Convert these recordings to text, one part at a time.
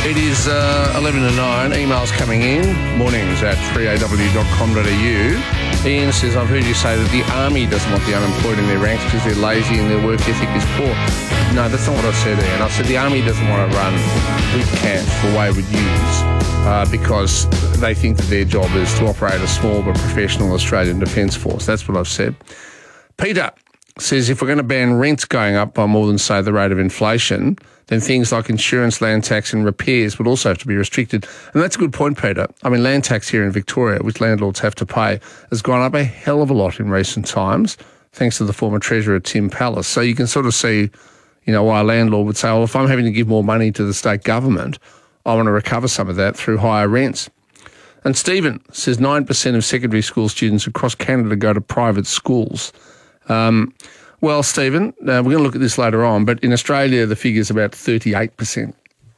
It is 11 to 9. Emails coming in. Mornings at 3aw.com.au. Ian says, I've heard you say that the Army doesn't want the unemployed in their ranks because they're lazy and their work ethic is poor. No, that's not what I said, Ian. I said the Army doesn't want to run boot camps for wayward youths because they think that their job is to operate a small but professional Australian Defence Force. That's what I've said. Peter says if we're going to ban rents going up by more than, say, the rate of inflation, then things like insurance, land tax and repairs would also have to be restricted. And that's a good point, Peter. I mean, land tax here in Victoria, which landlords have to pay, has gone up a hell of a lot in recent times, thanks to the former Treasurer, Tim Pallas. So you can sort of see, why a landlord would say, well, if I'm having to give more money to the state government, I want to recover some of that through higher rents. And Stephen says 9% of secondary school students across Canada go to private schools. Well, Stephen, we're going to look at this later on, but in Australia, the figure's about 38%.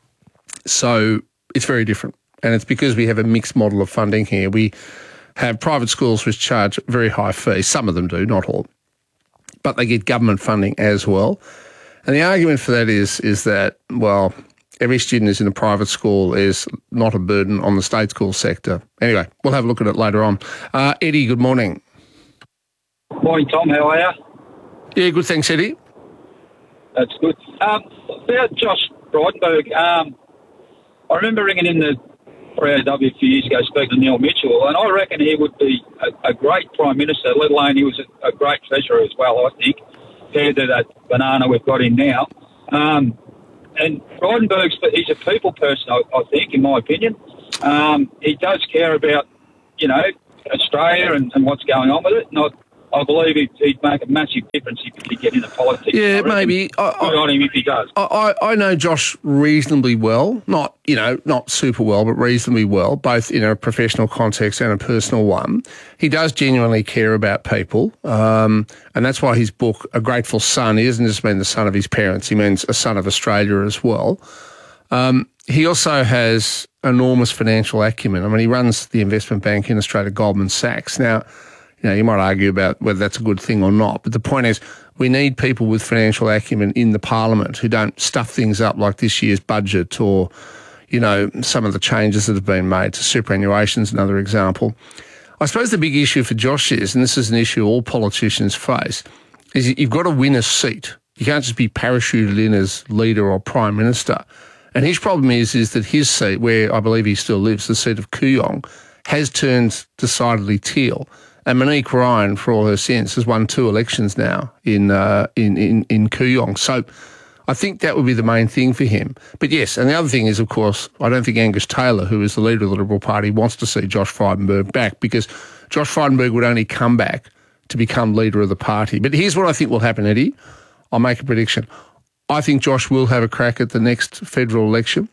So it's very different. And it's because we have a mixed model of funding here. We have private schools which charge very high fees. Some of them do, not all. But they get government funding as well. And the argument for that is that, well, every student who's in a private school is not a burden on the state school sector. Anyway, we'll have a look at it later on. Eddie, good morning. Morning, Tom. How are you? Yeah, good. Thanks, Eddie. That's good. About Josh Frydenberg, I remember ringing in the 3AW a few years ago speaking to Neil Mitchell, and I reckon he would be a great Prime Minister, let alone he was a great Treasurer as well, I think, compared to that banana we've got in now. And Frydenberg's, he's a people person, I think, in my opinion. He does care about, Australia and what's going on with it. I believe he'd make a massive difference if he get into politics. Yeah, maybe. Good on him if he does. I know Josh reasonably well, not super well, but reasonably well, both in a professional context and a personal one. He does genuinely care about people, and that's why his book, A Grateful Son, he doesn't just mean the son of his parents, he means a son of Australia as well. He also has enormous financial acumen. I mean, he runs the investment bank in Australia, Goldman Sachs. Now, you might argue about whether that's a good thing or not, but the point is we need people with financial acumen in the parliament who don't stuff things up like this year's budget or, some of the changes that have been made to superannuation is another example. I suppose the big issue for Josh is, and this is an issue all politicians face, is you've got to win a seat. You can't just be parachuted in as leader or prime minister. And his problem is that his seat, where I believe he still lives, the seat of Kooyong, has turned decidedly teal. And Monique Ryan, for all her sins, has won 2 elections now in Kooyong. So I think that would be the main thing for him. But yes, and the other thing is, of course, I don't think Angus Taylor, who is the leader of the Liberal Party, wants to see Josh Frydenberg back because Josh Frydenberg would only come back to become leader of the party. But here's what I think will happen, Eddie. I'll make a prediction. I think Josh will have a crack at the next federal election.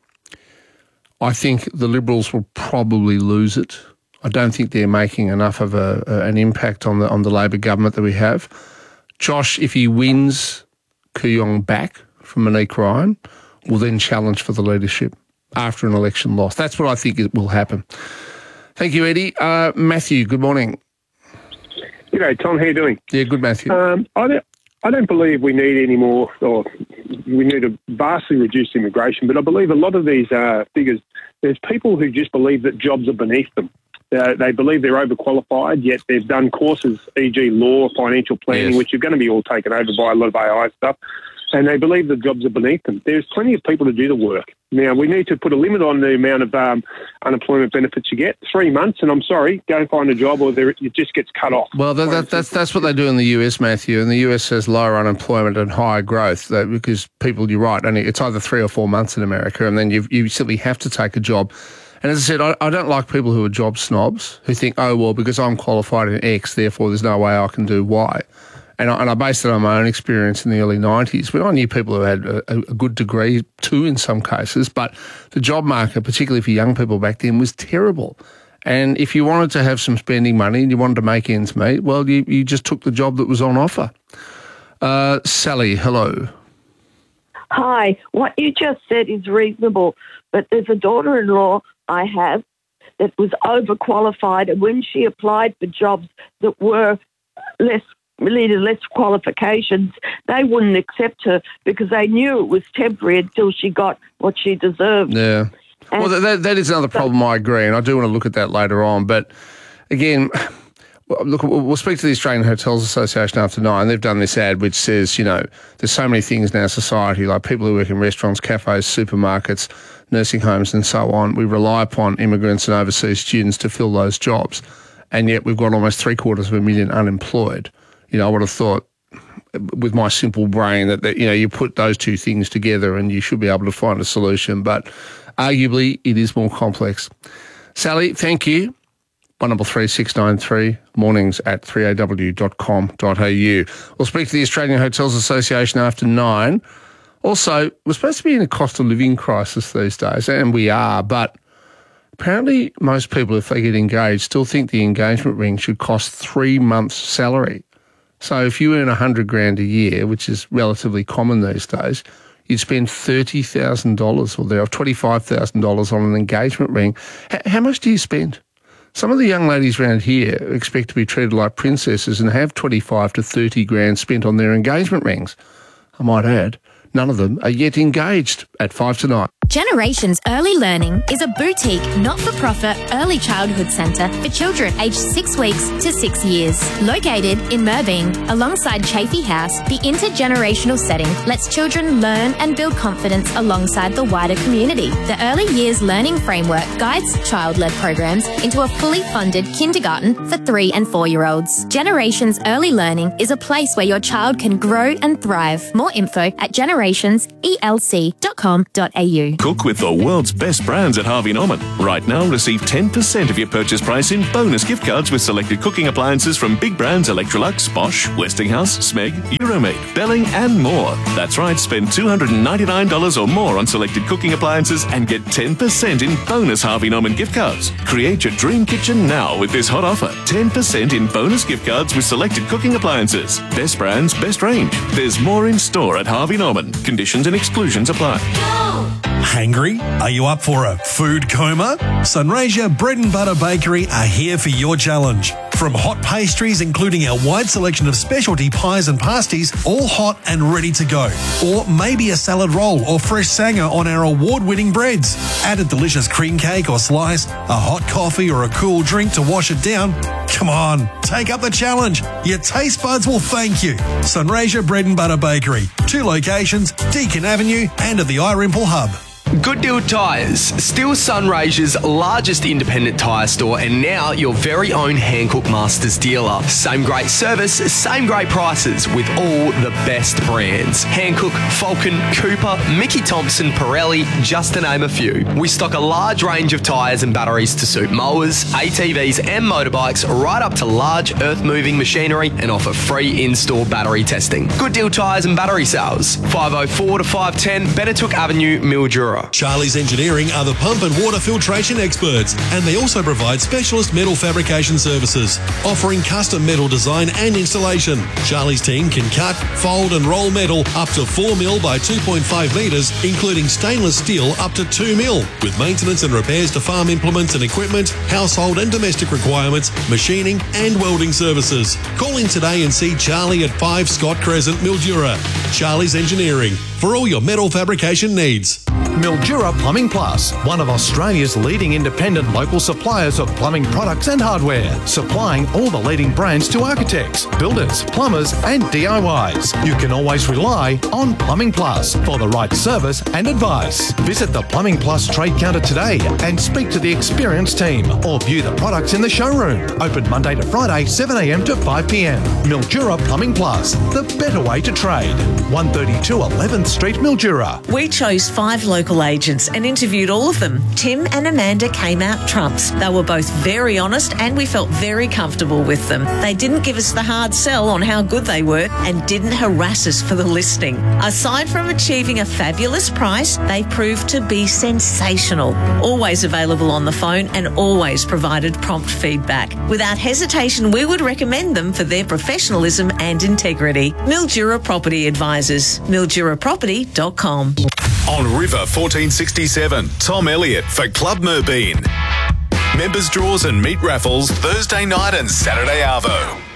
I think the Liberals will probably lose it. I don't think they're making enough of an impact on the Labor government that we have. Josh, if he wins Kooyong back from Monique Ryan, will then challenge for the leadership after an election loss. That's what I think will happen. Thank you, Eddie. Matthew, good morning. G'day, Tom. How you doing? Yeah, good, Matthew. I don't believe we need any more, or we need to vastly reduce immigration, but I believe a lot of these figures, there's people who just believe that jobs are beneath them. They believe they're overqualified, yet they've done courses, e.g. law, financial planning, yes, which are going to be all taken over by a lot of AI stuff, and they believe the jobs are beneath them. There's plenty of people to do the work. Now, we need to put a limit on the amount of unemployment benefits you get. 3 months, and I'm sorry, go and find a job or it just gets cut off. Well, that's what they do in the US, Matthew, and the US has lower unemployment and higher growth because people, you're right, it's either 3 or 4 months in America, and then you simply have to take a job. And as I said, I don't like people who are job snobs, who think, oh, well, because I'm qualified in X, therefore there's no way I can do Y. And I based it on my own experience in the early 90s when I knew people who had a good degree too in some cases, but the job market, particularly for young people back then, was terrible. And if you wanted to have some spending money and you wanted to make ends meet, well, you just took the job that was on offer. Sally, hello. Hi. What you just said is reasonable, but there's a daughter-in-law I have that was overqualified, and when she applied for jobs that were needed less qualifications, they wouldn't accept her because they knew it was temporary until she got what she deserved. Yeah. Well, that is another problem, I agree, and I do want to look at that later on. But again, look, we'll speak to the Australian Hotels Association after 9. They've done this ad which says, there's so many things in our society, like people who work in restaurants, cafes, supermarkets, nursing homes and so on. We rely upon immigrants and overseas students to fill those jobs, and yet we've got almost 750,000 unemployed. I would have thought, with my simple brain, that you put those two things together and you should be able to find a solution. But arguably, it is more complex. Sally, thank you. 133693, mornings at 3aw.com.au. We'll speak to the Australian Hotels Association after 9. Also, we're supposed to be in a cost of living crisis these days, and we are, but apparently most people, if they get engaged, still think the engagement ring should cost 3 months' salary. So if you earn $100,000 a year, which is relatively common these days, you'd spend $30,000 or $25,000 on an engagement ring. How much do you spend? Some of the young ladies around here expect to be treated like princesses and have 25 to 30 grand spent on their engagement rings. I might add, none of them are yet engaged at 5 to 9. Generations Early Learning is a boutique, not-for-profit early childhood centre for children aged 6 weeks to 6 years. Located in Merbein, alongside Chafee House, the intergenerational setting lets children learn and build confidence alongside the wider community. The Early Years Learning Framework guides child-led programs into a fully funded kindergarten for 3 and 4-year-olds. Generations Early Learning is a place where your child can grow and thrive. More info at generationselc.com.au. Cook with the world's best brands at Harvey Norman. Right now, receive 10% of your purchase price in bonus gift cards with selected cooking appliances from big brands Electrolux, Bosch, Westinghouse, Smeg, Euromate, Belling and more. That's right, spend $299 or more on selected cooking appliances and get 10% in bonus Harvey Norman gift cards. Create your dream kitchen now with this hot offer. 10% in bonus gift cards with selected cooking appliances. Best brands, best range. There's more in store at Harvey Norman. Conditions and exclusions apply. Hangry? Are you up for a food coma? Sunraysia Bread and Butter Bakery are here for your challenge. From hot pastries, including our wide selection of specialty pies and pasties, all hot and ready to go. Or maybe a salad roll or fresh sanger on our award-winning breads. Add a delicious cream cake or slice, a hot coffee or a cool drink to wash it down. Come on, take up the challenge. Your taste buds will thank you. Sunraysia Bread and Butter Bakery. 2 locations, Deakin Avenue and at the iRimple Hub. Good Deal Tyres, still Sunraysia's largest independent tyre store and now your very own Hankook Masters dealer. Same great service, same great prices with all the best brands. Hankook, Falcon, Cooper, Mickey Thompson, Pirelli, just to name a few. We stock a large range of tyres and batteries to suit mowers, ATVs and motorbikes right up to large earth-moving machinery and offer free in-store battery testing. Good Deal Tyres and Battery Sales, 504 to 510 Bettertook Avenue, Mildura. Charlie's Engineering are the pump and water filtration experts, and they also provide specialist metal fabrication services, offering custom metal design and installation. Charlie's team can cut, fold and roll metal up to 4 mil by 2.5 metres, including stainless steel up to 2 mil, with maintenance and repairs to farm implements and equipment, household and domestic requirements, machining and welding services. Call in today and see Charlie at 5 Scott Crescent, Mildura. Charlie's Engineering, for all your metal fabrication needs. Mildura Plumbing Plus, one of Australia's leading independent local suppliers of plumbing products and hardware, supplying all the leading brands to architects, builders, plumbers and DIYs. You can always rely on Plumbing Plus for the right service and advice. Visit the Plumbing Plus trade counter today and speak to the experienced team or view the products in the showroom. Open Monday to Friday, 7 a.m. to 5 p.m. Mildura Plumbing Plus, the better way to trade. 132 11th Street, Mildura. We chose 5 local agents and interviewed all of them. Tim and Amanda came out trumps. They were both very honest and we felt very comfortable with them. They didn't give us the hard sell on how good they were and didn't harass us for the listing. Aside from achieving a fabulous price, they proved to be sensational. Always available on the phone and always provided prompt feedback. Without hesitation, we would recommend them for their professionalism and integrity. Mildura Property Advisors. MilduraProperty.com. On River 1467, Tom Elliott for Club Merbein. Members draws and meat raffles Thursday night and Saturday arvo.